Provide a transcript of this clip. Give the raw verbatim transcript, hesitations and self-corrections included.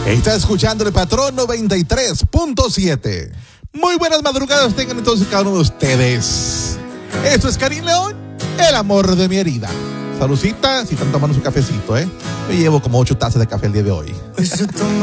Está escuchando el Patrón noventa y tres punto siete. Muy buenas madrugadas tengan entonces cada uno de ustedes. Esto es Karim León, el amor de mi herida. Salucita, si están tomando su cafecito, ¿eh? Me llevo como ocho tazas de café el día de hoy.